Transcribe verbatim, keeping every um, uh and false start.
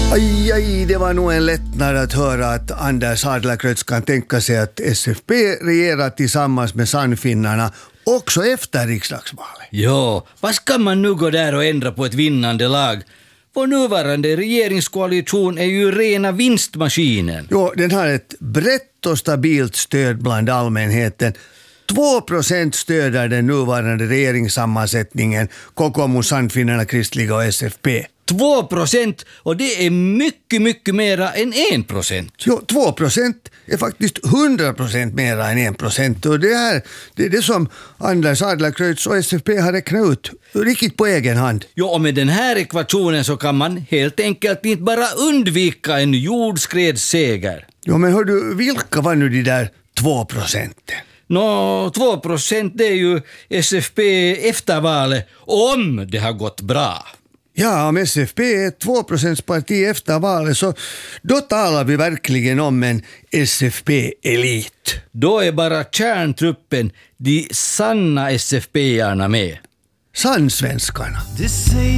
Aj, aj, det var nog en lättnad att höra att Anders Adlercreutz kan tänka sig att S F P regerar tillsammans med Sannfinnarna också efter riksdagsvalet. Ja, vad ska man nu gå där och ändra på ett vinnande lag? Vår nuvarande regeringskoalition är ju rena vinstmaskinen. Jo, den har ett brett och stabilt stöd bland allmänheten. Två procent stöder den nuvarande regeringssammansättningen, Kokoomus, Sannfinnarna, Kristliga och S F P. Två procent, och det är mycket, mycket mera än en procent. Jo, två procent är faktiskt hundra procent mera än en procent. Och det är det, är det som Anders Adlercreutz och S F P har räknat ut riktigt på egen hand. Jo, och med den här ekvationen så kan man helt enkelt inte bara undvika en jordskredsseger. Jo, men hör du, vilka var nu de där två procenten? Nå, två procent det är ju S F P efter valet, om det har gått bra. Ja, om S F P är ett två procents parti efter valet så då talar vi verkligen om en S F P-elit. Då är bara kärntruppen, de sanna S F P-arna med. Sannsvenskarna.